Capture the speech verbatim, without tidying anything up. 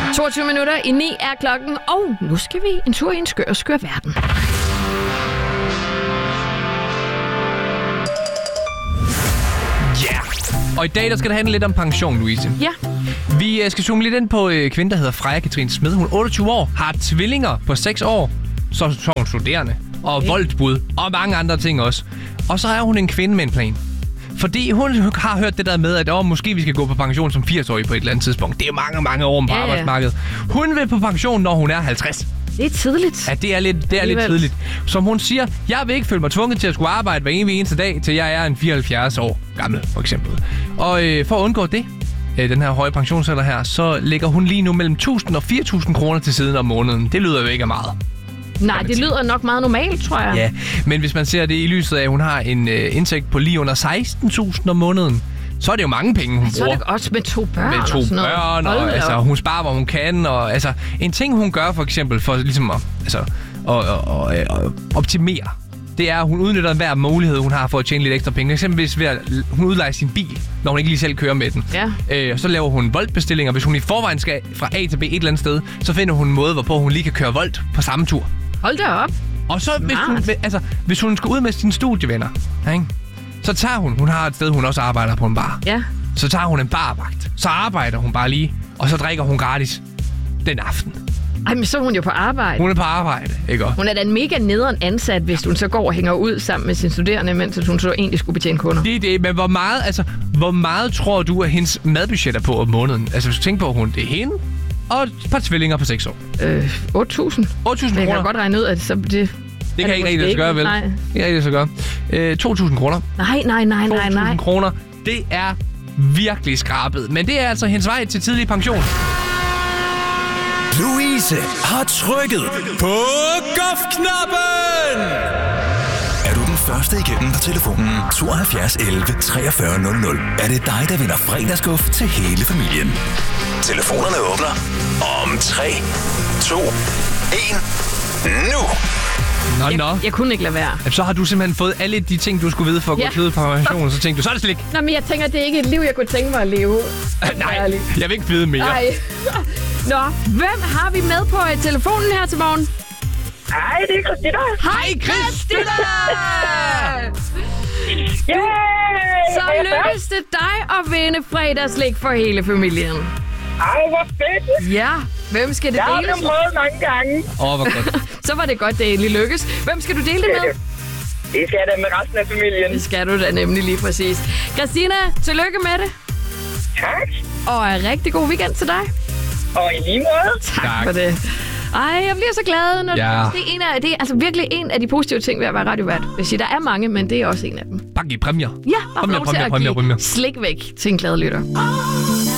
toogtyve minutter i ni er klokken, og nu skal vi en tur i en skør, skør verden. Ja! Yeah. Og i dag der skal det handle lidt om pension, Louise. Ja. Vi skal zoome lidt ind på øh, kvinde, der hedder Freja Katrine Smed. Hun er otteogtyve år, har tvillinger på seks år, så, så er hun studerende, og okay. voldsbud, og mange andre ting også. Og så er hun en kvinde med en plan. Fordi hun har hørt det der med, at oh, måske vi skal gå på pension som firs-årig på et eller andet tidspunkt. Det er mange, mange år på ja, arbejdsmarkedet. Hun vil på pension, når hun er halvtreds. Det er tidligt. Ja, det er lidt, det er lidt tidligt. Som hun siger, jeg vil ikke føle mig tvunget til at skulle arbejde hver eneste dag, til jeg er en fireoghalvfjerds år gammel, for eksempel. Og øh, for at undgå det, øh, den her høje pensionsalder her, så lægger hun lige nu mellem tusind og fire tusind kroner til siden om måneden. Det lyder jo ikke af meget. Nej, det lyder nok meget normalt, tror jeg. Ja, men hvis man ser det i lyset af, at hun har en øh, indtægt på lige under seksten tusind om måneden, så er det jo mange penge, hun så bruger. Så er det også med to børn Med to og sådan børn, og, og altså, hun sparer, hvor hun kan. Og, altså, en ting, hun gør for eksempel for ligesom at, altså, at, at, at, at optimere, det er, at hun udnytter hver mulighed, hun har for at tjene lidt ekstra penge. Eksempelvis ved at hun udlejer sin bil, når hun ikke lige selv kører med den. Ja. Øh, så laver hun Volt-bestillinger. Hvis hun i forvejen skal fra A til B et eller andet sted, så finder hun en måde, hvorpå hun lige kan køre Volt på samme tur. Hold da op. Og så, hvis hun, altså, hvis hun skal ud med sine studievenner, ikke? Så tager hun, hun har et sted, hun også arbejder på en bar. Ja. Så tager hun en barvagt. Så arbejder hun bare lige, og så drikker hun gratis den aften. Ej, men så er hun jo på arbejde. Hun er på arbejde, ikke også? Hun er da en mega nederen ansat, hvis hun så går og hænger ud sammen med sine studerende, mens hun så egentlig skulle betjene kunder. Det er det, men hvor meget, altså, hvor meget tror du, at hendes madbudget er på om måneden? Altså, hvis du tænker på, at hun, det er hende, og et par tvillinger på seks år. Øh, otte tusind. otte tusind kroner? Jeg kan godt regne ud, at så det... Det kan ikke rigtig lade sig gøre, vel? Nej. Det kan ikke lade sig gøre. Øh, to tusind kroner. Nej, nej, nej, nej, nej. to tusind kroner, det er virkelig skrabet. Men det er altså hendes vej til tidlig pension. Louise har trykket på golfknappen. Er du den første igennem på telefonen tooghalvfjerds elleve treogfyrre nul nul, er det dig, der vinder fredagsguf til hele familien. Telefonerne åbner om tre, to, en, nu! Nå, jeg, nå. Jeg kunne ikke lade være. Så har du simpelthen fået alle de ting, du skulle vide for at ja. gå tidlig på pension, og så tænkte du, så er det slet ikke. Nå, men jeg tænker, det er ikke et liv, jeg kunne tænke mig at leve. Nej, jeg vil ikke vide mere. Nej. Nå, hvem har vi med på uh, telefonen her til morgen? Hej, det er Christina. Hej, Christina! Yay! Så lykkes det dig at vinde fredagslæg for hele familien. Ej, hvor fedt. Ja, hvem skal det jeg deles? Jeg har prøvet mange gange. Åh, oh, hvor godt. Så var det godt, det endelig lykkes. Hvem skal du dele det med? Det skal jeg da med resten af familien. Det skal du da nemlig lige præcis. Christina, tillykke med det. Tak. Og en rigtig god weekend til dig. Og i lige måde. Tak, tak. for det. Ej, jeg bliver så glad, når ja. det, det, er en af, det er altså virkelig en af de positive ting ved at være radiovært. Jeg siger, der er mange, men det er også en af dem. Bare giv præmier. Ja, og præmier, præmier, præmier, præmier. Slik væk til en glad lytter.